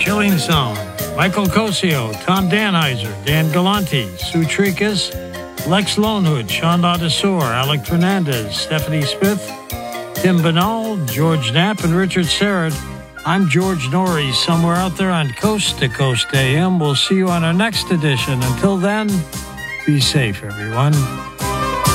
Chilling Sound, Michael Cosio, Tom Danheiser, Dan Galante, Sue Tricas, Lex Lonehood, Sean Ladesor, Alec Fernandez, Stephanie Smith, Tim Banal, George Knapp, and Richard Serrett. I'm George Norrie, somewhere out there on Coast to Coast AM. We'll see you on our next edition. Until then, be safe, everyone.